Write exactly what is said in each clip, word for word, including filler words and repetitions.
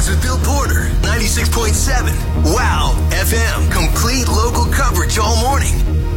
Mornings with Bill Porter, ninety-six point seven. Wow F M. Complete local coverage all morning.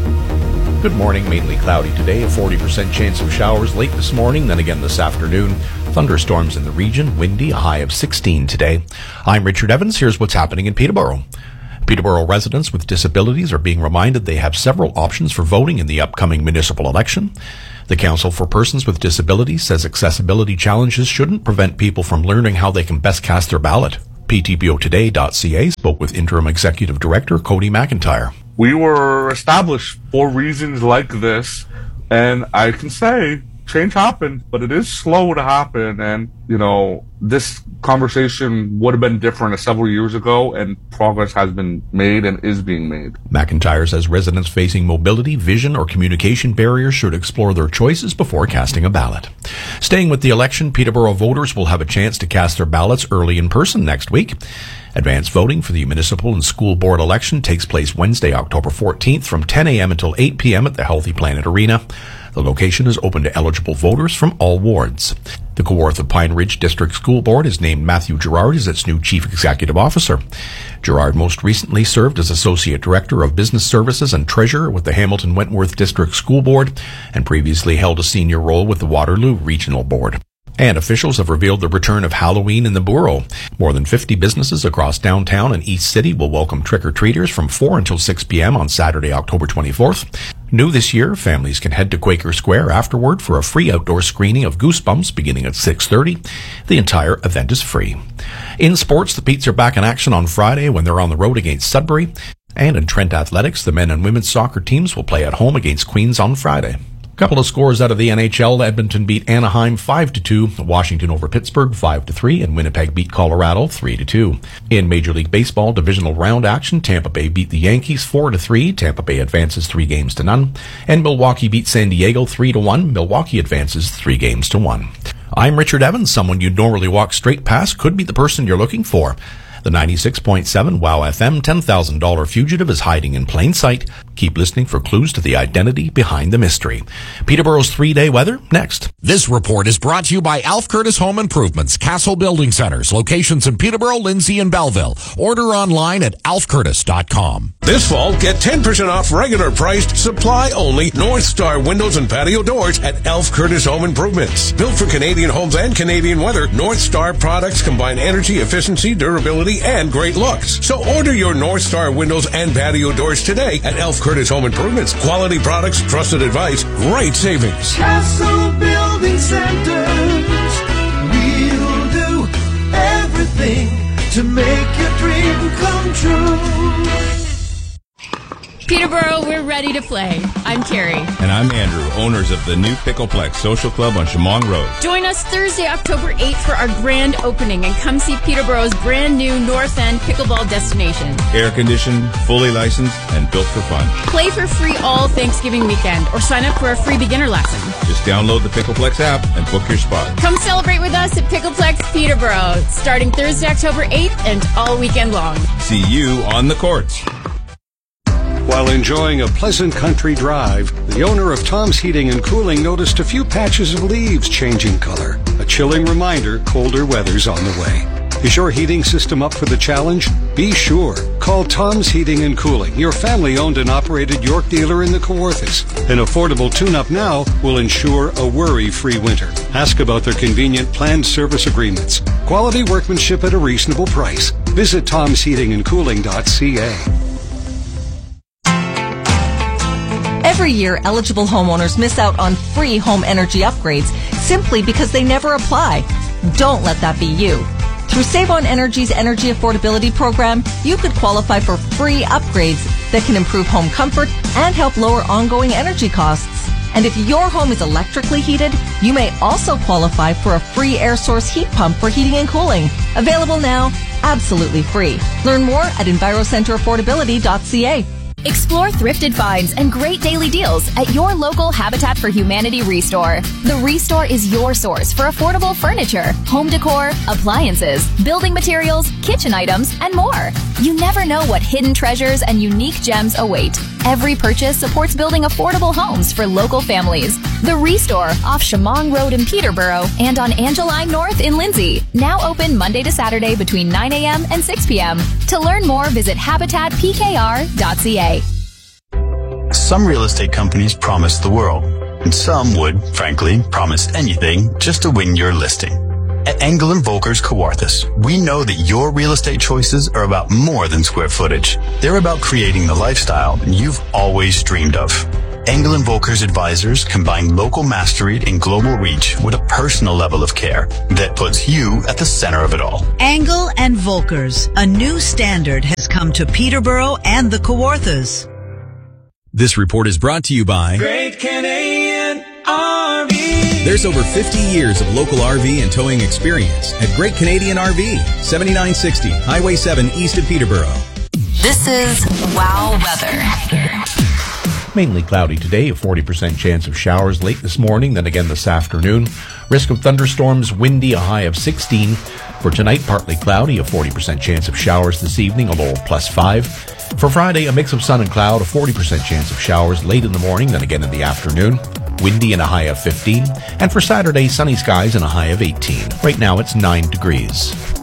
Good morning. Mainly cloudy today. A forty percent chance of showers late this morning, then again this afternoon. Thunderstorms in the region. Windy. A high of sixteen today. I'm Richard Evans. Here's what's happening in Peterborough. Peterborough residents with disabilities are being reminded they have several options for voting in the upcoming municipal election. The Council for Persons with Disabilities says accessibility challenges shouldn't prevent people from learning how they can best cast their ballot. P T B O today dot C A spoke with Interim Executive Director Cody McIntyre. We were established for reasons like this, and I can say change happened, but it is slow to happen, and, you know, this conversation would have been different several years ago, and progress has been made and is being made. McIntyre says residents facing mobility, vision, or communication barriers should explore their choices before casting a ballot. Staying with the election, Peterborough voters will have a chance to cast their ballots early in person next week. Advanced voting for the municipal and school board election takes place Wednesday, October fourteenth from ten a.m. until eight p.m. at the Healthy Planet Arena. The location is open to eligible voters from all wards. The Kawartha Pine Ridge District School Board has named Matthew Gerard as its new Chief Executive Officer. Gerard most recently served as Associate Director of Business Services and Treasurer with the Hamilton Wentworth District School Board and previously held a senior role with the Waterloo Regional Board. And officials have revealed the return of Halloween in the borough. More than fifty businesses across downtown and East City will welcome trick-or-treaters from four until six p.m. on Saturday, October twenty-fourth. New this year, families can head to Quaker Square afterward for a free outdoor screening of Goosebumps beginning at six thirty. The entire event is free. In sports, the Petes are back in action on Friday when they're on the road against Sudbury. And in Trent Athletics, the men and women's soccer teams will play at home against Queens on Friday. A couple of scores out of the N H L. Edmonton beat Anaheim five to two, Washington over Pittsburgh five to three, and Winnipeg beat Colorado three to two. In Major League Baseball divisional round action, Tampa Bay beat the Yankees four to three. Tampa Bay advances three games to none. And Milwaukee beat San Diego three to one. Milwaukee advances three games to one. I'm Richard Evans. Someone you'd normally walk straight past could be the person you're looking for. The ninety-six point seven Wow F M ten thousand dollars fugitive is hiding in plain sight. Keep listening for clues to the identity behind the mystery. Peterborough's three-day weather, next. This report is brought to you by Alf Curtis Home Improvements, Castle Building Centers, locations in Peterborough, Lindsay, and Belleville. Order online at alf curtis dot com. This fall, get ten percent off regular priced, supply-only North Star windows and patio doors at Alf Curtis Home Improvements. Built for Canadian homes and Canadian weather, North Star products combine energy efficiency, durability, and great looks. So order your North Star windows and patio doors today at Alf Curtis Home Improvements. Quality products, trusted advice, great savings. Castle Building Centers, we'll do everything to make your dream come true. Peterborough, we're ready to play. I'm Carrie. And I'm Andrew, owners of the new Pickleplex Social Club on Chemong Road. Join us Thursday, October eighth for our grand opening and come see Peterborough's brand new North End pickleball destination. Air-conditioned, fully licensed, and built for fun. Play for free all Thanksgiving weekend or sign up for a free beginner lesson. Just download the Pickleplex app and book your spot. Come celebrate with us at Pickleplex Peterborough, starting Thursday, October eighth and all weekend long. See you on the courts. While enjoying a pleasant country drive, the owner of Tom's Heating and Cooling noticed a few patches of leaves changing color. A chilling reminder colder weather's on the way. Is your heating system up for the challenge? Be sure. Call Tom's Heating and Cooling, your family-owned and operated York dealer in the Kawarthas. An affordable tune-up now will ensure a worry-free winter. Ask about their convenient planned service agreements. Quality workmanship at a reasonable price. Visit toms heating and cooling dot c a. Every year, eligible homeowners miss out on free home energy upgrades simply because they never apply. Don't let that be you. Through Save on Energy's Energy Affordability Program, you could qualify for free upgrades that can improve home comfort and help lower ongoing energy costs. And if your home is electrically heated, you may also qualify for a free air source heat pump for heating and cooling. Available now, absolutely free. Learn more at enviro center affordability dot c a. Explore thrifted finds and great daily deals at your local Habitat for Humanity Restore. The Restore is your source for affordable furniture, home decor, appliances, building materials, kitchen items, and more. You never know what hidden treasures and unique gems await. Every purchase supports building affordable homes for local families. The Restore off Shamong Road in Peterborough and on Angeline North in Lindsay. Now open Monday to Saturday between nine a.m. and six p.m. To learn more, visit habitat p k r dot c a. Some real estate companies promise the world, and some would, frankly, promise anything just to win your listing. At Engel and Volkers Kawarthus, we know that your real estate choices are about more than square footage. They're about creating the lifestyle you've always dreamed of. Engel and Volkers advisors combine local mastery and global reach with a personal level of care that puts you at the center of it all. Engel and Volkers, a new standard has come to Peterborough and the Kawarthas. This report is brought to you by Great Canadian R V. There's over fifty years of local R V and towing experience at Great Canadian R V, seventy-nine sixty Highway seven east of Peterborough. This is Wow Weather. Mainly cloudy today, a forty percent chance of showers late this morning, then again this afternoon. Risk of thunderstorms, windy, a high of sixteen. For tonight, partly cloudy, a forty percent chance of showers this evening, a low of plus five. For Friday, a mix of sun and cloud, a forty percent chance of showers late in the morning, then again in the afternoon. Windy and a high of fifteen. And for Saturday, sunny skies and a high of eighteen. Right now, it's nine degrees.